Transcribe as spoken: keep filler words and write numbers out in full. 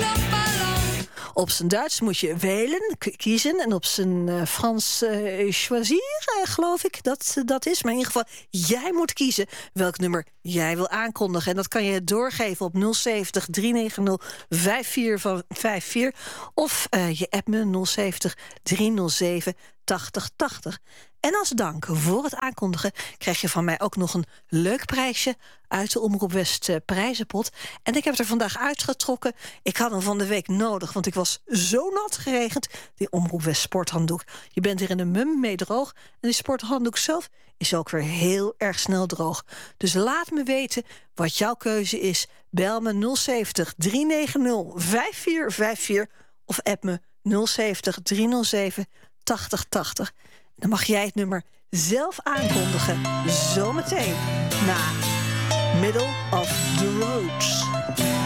Op zijn Duits moet je wählen, k- kiezen. En op zijn uh, Frans uh, choisir, uh, geloof ik, dat uh, dat is. Maar in ieder geval, jij moet kiezen welk nummer jij wil aankondigen. En dat kan je doorgeven op nul zeventig, driehonderdnegentig, vijfenveertig vijfenveertig. Of uh, je appt me nul zeventig, driehonderdzeven, tachtig tachtig. En als dank voor het aankondigen krijg je van mij ook nog een leuk prijsje uit de Omroep West uh, prijzenpot. En ik heb het er vandaag uitgetrokken. Ik had hem van de week nodig, want ik was zo nat geregend. Die Omroep West sporthanddoek. Je bent er in een mum mee droog. En die sporthanddoek zelf is ook weer heel erg snel droog. Dus laat me weten wat jouw keuze is. Bel me nul zeventig, driehonderdnegentig, vijfenveertig vijfenveertig of app me nul zeventig, driehonderdzeven, tachtig tachtig. Dan mag jij het nummer zelf aankondigen. Zometeen na Middle of the Road.